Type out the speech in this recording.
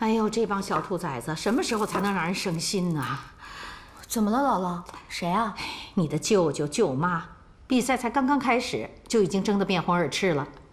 哎呦，这帮小兔崽子，什么时候才能让人省心呢？ 怎么了，姥姥？谁啊？ 你的舅舅舅妈，比赛才刚刚开始，就已经争得面红耳赤了。